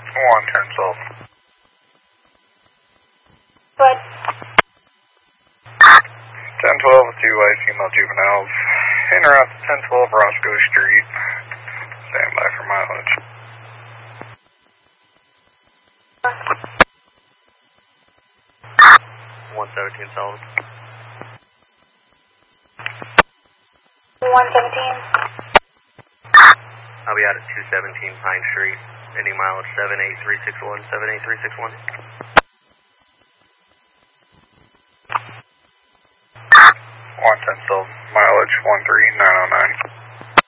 110 sold. What? 1012 with 2 white female juveniles. In or out to 1012 Roscoe Street. Stand by for mileage. 117 solid. 117. I'll be out at 217 Pine Street. Ending mileage 78361, 78361. 110 sold. Mileage 13909.